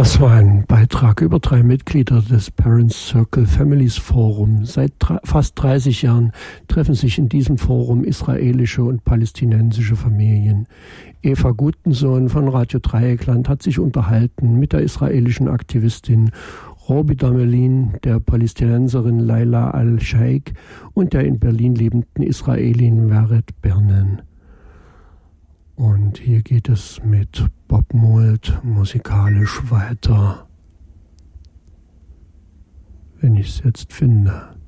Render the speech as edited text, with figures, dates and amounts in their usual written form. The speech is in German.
Das war ein Beitrag über 3 Mitglieder des Parents Circle Families Forum. Seit fast 30 Jahren treffen sich in diesem Forum israelische und palästinensische Familien. Eva Gutensohn von Radio Dreieckland hat sich unterhalten mit der israelischen Aktivistin Robi Damelin, der Palästinenserin Laila Al-Sheikh und der in Berlin lebenden Israelin Vered Bernen. Und hier geht es mit Bob Mould musikalisch weiter, wenn ich es jetzt finde.